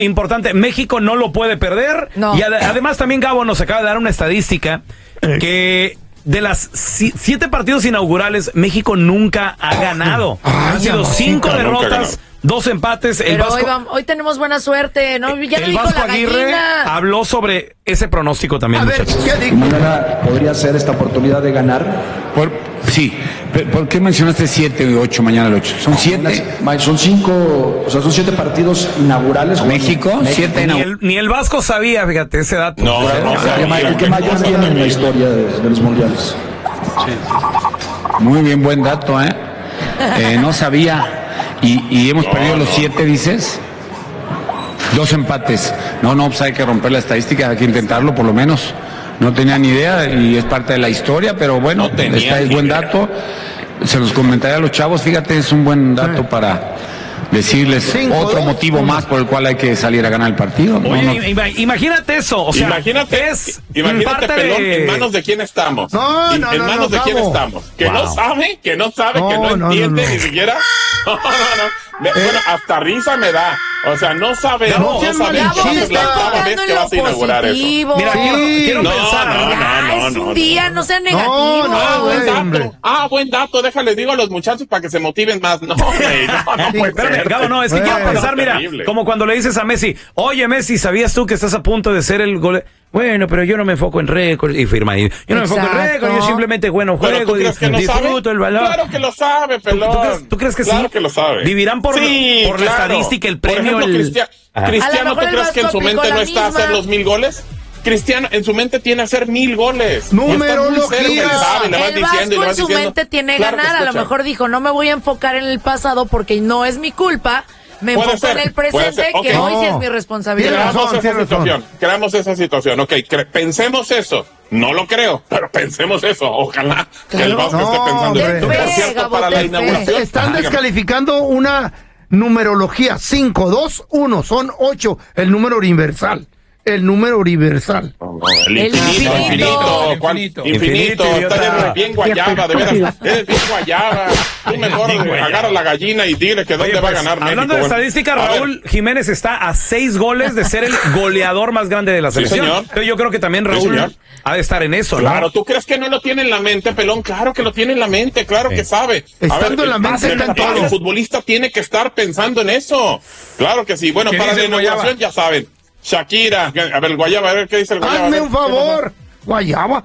importante, México no lo puede perder. No. Y además también Gabo nos acaba de dar una estadística que de las 7 partidos inaugurales, México nunca ha ganado. Han sido 5 derrotas, 2 empates. El Pero Vasco, hoy tenemos buena suerte, ¿no? Ya lo el dijo Vasco la Aguirre gallina. habló sobre ese pronóstico también, A ver, muchachos. ¿qué dijo? Mañana podría ser esta oportunidad de ganar. Sí, ¿por qué mencionaste 7 y 8 mañana el 8? ¿Son 7? Son 5, o sea, son 7 partidos inaugurales. ¿México? 7 Ni el Vasco sabía, fíjate, ese dato. No, El que mayor tiene en la historia de los mundiales. Muy bien, buen dato, ¿eh? No sabía. ¿Y hemos perdido los 7, dices? 2 empates. No, pues hay que romper la estadística, hay que intentarlo por lo menos. No tenía ni idea y es parte de la historia, pero bueno, es buen dato. Se los comentaré a los chavos, fíjate, es un buen dato para decirles otro motivo más por el cual hay que salir a ganar el partido. Oye, imagínate eso, o sea, imagínate, Pelón, ¿en manos de quién estamos? ¿En manos de quién estamos? Que no sabe, que no entiende ni siquiera. Bueno, hasta risa me da. O sea, no sabe Gabo, es la octava vez que vas a inaugurar eso. Mira, quiero pensar. Es un día, no sea negativo. Buen dato, déjale, digo a los muchachos para que se motiven más. No puede ser. Gabo, no, es que quiero pensar, mira, como cuando le dices a Messi, oye Messi, ¿sabías tú que estás a punto de ser el gol? Bueno, pero yo no me enfoco en récord y firma ahí. Yo no me enfoco en récord, yo simplemente juego, disfruto el balón. Claro que lo sabe, Pelón. ¿Tú crees que claro sí? Que lo sabe. Vivirán por la estadística, el premio. Por ejemplo, Cristiano, ¿tú crees que en su mente no está hacer los 1000 goles? Cristiano en su mente tiene hacer 1000 goles. Numerología. El Vasco en su mente tiene ganar. A lo mejor dijo, no me voy a enfocar en el pasado porque no es mi culpa. Me enfoco en el presente, que hoy sí es mi responsabilidad. Creamos esa situación. Ok, pensemos eso. No lo creo, pero pensemos eso. Ojalá que el Vasco esté pensando en cierto para la inauguración. Están descalificando una numerología. 5, 2, 1. Son 8. El número universal. El infinito. Está bien guayaba, de veras. Eres bien guayaba. Tú mejor agarra la gallina y dile que dónde va a ganar México. Hablando de estadística, Raúl Jiménez está a 6 goles de ser el goleador más grande de la selección. Señor. Pero yo creo que también Raúl ha de estar en eso, ¿no? Claro, ¿tú crees que no lo tiene en la mente, Pelón? Claro que lo tiene en la mente, claro que sabe. Estando en la mente está en todo. El futbolista tiene que estar pensando en eso. Claro que sí. Bueno, para la inauguración ya saben. Shakira, a ver, el guayaba, a ver qué dice el guayaba. Hazme un favor, guayaba.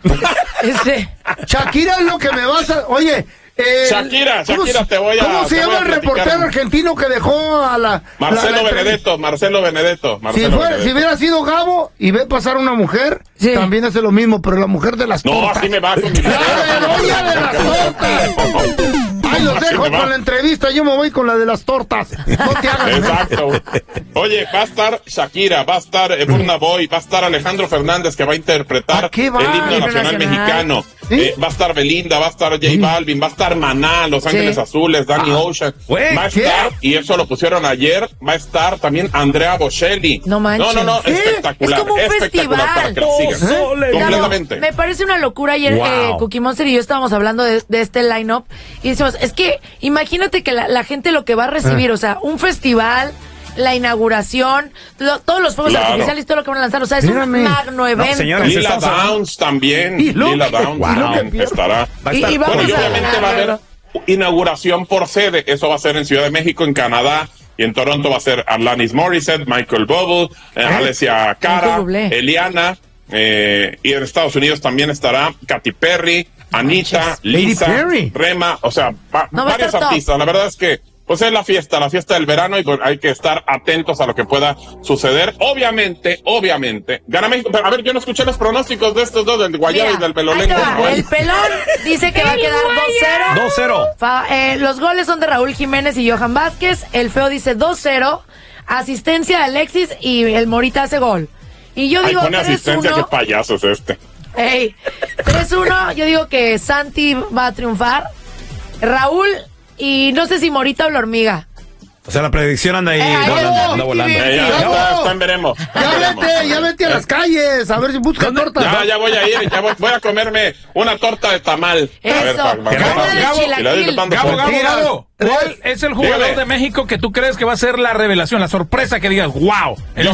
Shakira es lo que me vas a... Oye, Shakira, te voy a... ¿Cómo se llama el reportero argentino que dejó a la... Marcelo Benedetto. Si hubiera sido Gabo y ve pasar una mujer, también hace lo mismo, pero la mujer de las tortas. No, así me va con mi... ¡La de las tortas! Ahí los dejo con la entrevista, yo me voy con la de las tortas. No te hagas. Exacto. Oye, va a estar Shakira, va a estar Burna Boy, va a estar Alejandro Fernández que va a interpretar el himno nacional mexicano. ¿Sí? Va a estar Belinda, va a estar J Balvin, va a estar Maná, Los Ángeles Azules, Danny Ocean. Va a estar, y eso lo pusieron ayer, va a estar también Andrea Bocelli. No manches. No, espectacular. Es como un festival. Para que la sigan. Completamente. Me parece una locura. Ayer Cookie Monster y yo estábamos hablando de este line-up y decimos, es que imagínate que la gente lo que va a recibir, o sea, un festival, la inauguración, todos los fuegos artificiales, todo lo que van a lanzar, o sea, es un magno evento. No, señores, Lila Downs también. Lila Downs estará. Y obviamente va a haber inauguración por sede. Eso va a ser en Ciudad de México, en Canadá. Y en Toronto va a ser Alanis Morissette, Michael Bublé, Alessia Cara, Eliana. Y en Estados Unidos también estará Katy Perry, Anita, Lisa, Rema. O sea, varios artistas. La verdad es que pues es la fiesta del verano y pues hay que estar atentos a lo que pueda suceder. Obviamente, gana México. Pero, a ver, yo no escuché los pronósticos de estos dos, del Guayaba y del Pelolengo. El Pelón dice que va a quedar 2-0. Los goles son de Raúl Jiménez y Johan Vázquez. El Feo dice 2-0. Asistencia de Alexis y el Morita hace gol. Y yo digo 3-1. Pone asistencia, qué payaso es este. 3-1, yo digo que Santi va a triunfar. Raúl... Y no sé si Morita o la hormiga. O sea, la predicción anda ahí anda volando. Ya veremos. Ya vete a las calles, a ver si buscan torta. Ya voy a ir, voy a comerme una torta de tamal. Eso. Gabo, ¿cuál es el jugador de México que tú crees que va a ser la revelación, la sorpresa que digas, wow?